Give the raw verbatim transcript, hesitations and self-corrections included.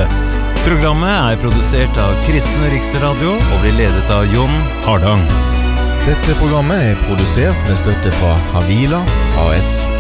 livet. Programmet er produsert av Kristen Riksradio og blir ledet av Jon Hardang. Dette programmet er produsert med støtte fra Havila A S.